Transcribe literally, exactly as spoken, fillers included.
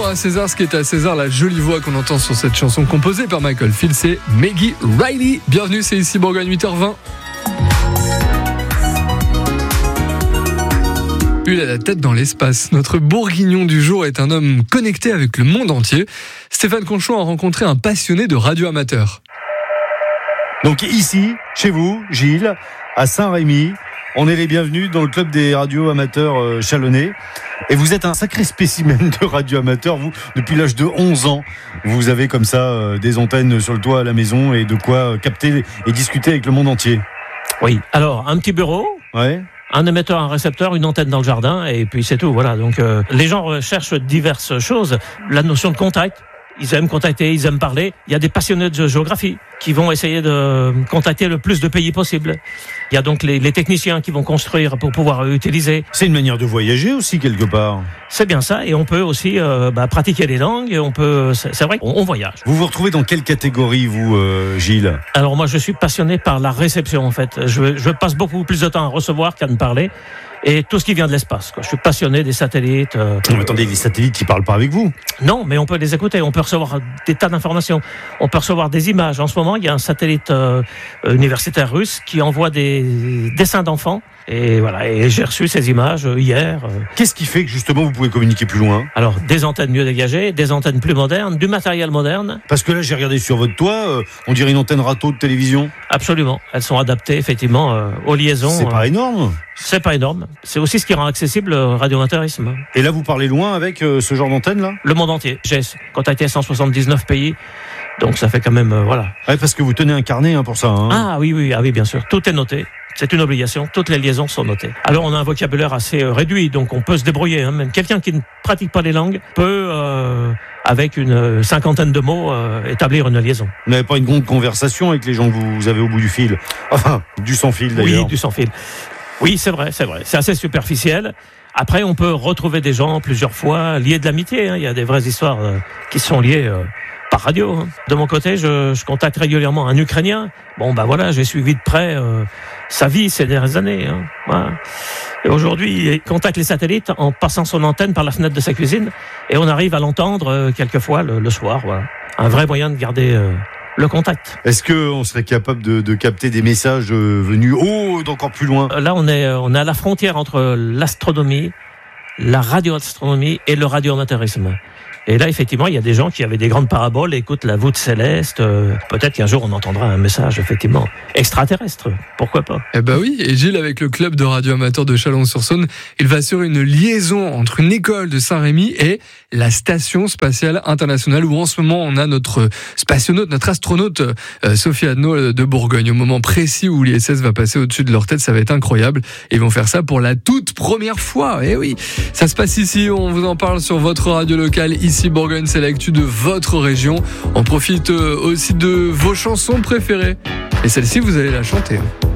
à César ce qui est à César. La jolie voix qu'on entend sur cette chanson composée par Michael Field, c'est Maggie Reilly. Bienvenue, c'est ici Bourgogne, huit heures vingt. Il a la tête dans l'espace. Notre bourguignon du jour est un homme connecté avec le monde entier. Stéphane Conchon a rencontré un passionné de radio amateur. Donc ici, chez vous, Gilles, à Saint-Rémy, on est les bienvenus dans le club des radios amateurs euh, chalonnais. Et vous êtes un sacré spécimen de radio amateur. Vous, depuis l'âge de onze ans, vous avez comme ça euh, des antennes sur le toit à la maison et de quoi euh, capter et discuter avec le monde entier. Oui, alors un petit bureau. Ouais. Un émetteur, un récepteur, une antenne dans le jardin, et puis c'est tout. Voilà. Donc euh, les gens recherchent diverses choses. La notion de contact. Ils aiment contacter, ils aiment parler. Il y a des passionnés de géographie qui vont essayer de contacter le plus de pays possible. Il y a donc les, les techniciens qui vont construire pour pouvoir utiliser. C'est une manière de voyager aussi quelque part. C'est bien ça, et on peut aussi euh, bah, pratiquer les langues. On peut, c'est, c'est vrai qu'on on voyage. Vous vous retrouvez dans quelle catégorie, vous, euh, Gilles ? Alors moi, je suis passionné par la réception en fait. Je, je passe beaucoup plus de temps à recevoir qu'à ne parler. Et tout ce qui vient de l'espace, quoi. Je suis passionné des satellites. Euh... Non, mais attendez, les satellites, ils parlent pas avec vous ? Non, mais on peut les écouter. On peut recevoir des tas d'informations. On peut recevoir des images. En ce moment, il y a un satellite euh, universitaire russe qui envoie des dessins d'enfants. Et voilà. Et j'ai reçu ces images hier. Qu'est-ce qui fait que justement vous pouvez communiquer plus loin ? Alors, des antennes mieux dégagées, des antennes plus modernes, du matériel moderne. Parce que là, j'ai regardé sur votre toit, euh, on dirait une antenne râteau de télévision. Absolument. Elles sont adaptées effectivement euh, aux liaisons. C'est pas euh, énorme. C'est pas énorme. C'est aussi ce qui rend accessible le radioamateurisme. Et là, vous parlez loin avec euh, ce genre d'antenne là ? Le monde entier. J'ai contacté cent soixante-dix-neuf pays. Donc ça fait quand même, euh, voilà. Ouais, parce que vous tenez un carnet hein, pour ça. Hein. Ah oui, oui, ah oui, bien sûr. Tout est noté. C'est une obligation. Toutes les liaisons sont notées. Alors on a un vocabulaire assez euh, réduit, donc on peut se débrouiller. Hein. Même quelqu'un qui ne pratique pas les langues peut, euh, avec une cinquantaine de mots, euh, établir une liaison. Vous n'avez pas une grande conversation avec les gens que vous avez au bout du fil ? Enfin, du sans-fil d'ailleurs. Oui, du sans-fil. Oui, c'est vrai, c'est vrai. C'est assez superficiel. Après, on peut retrouver des gens plusieurs fois, liés de l'amitié. Hein. Il y a des vraies histoires euh, qui sont liées euh, par radio. Hein. De mon côté, je, je contacte régulièrement un Ukrainien. Bon, bah voilà, j'ai suivi de près euh, sa vie ces dernières années. Hein. Voilà. Et aujourd'hui, il contacte les satellites en passant son antenne par la fenêtre de sa cuisine. Et on arrive à l'entendre euh, quelquefois le, le soir. Voilà. Un vrai moyen de garder... Euh, le contact. Est-ce qu'on serait capable de, de capter des messages euh, venus oh, d'encore plus loin ? Là, on est, on est à la frontière entre l'astronomie, la radioastronomie et le radioamateurisme. Et là, effectivement, il y a des gens qui avaient des grandes paraboles, écoutent la voûte céleste. Euh, peut-être qu'un jour, on entendra un message, effectivement, extraterrestre. Pourquoi pas ? Eh ben oui, et Gilles, avec le club de radio amateurs de Chalon-sur-Saône, il va assurer une liaison entre une école de Saint-Rémy et la Station Spatiale Internationale, où en ce moment, on a notre spationaute, notre astronaute, euh, Sophie Adno de Bourgogne. Au moment précis où l'I S S va passer au-dessus de leur tête, ça va être incroyable. Et ils vont faire ça pour la toute première fois. Eh oui, ça se passe ici, on vous en parle sur votre radio locale, ici. Ici Bourgogne, c'est l'actu de votre région. On profite aussi de vos chansons préférées. Et celle-ci, vous allez la chanter.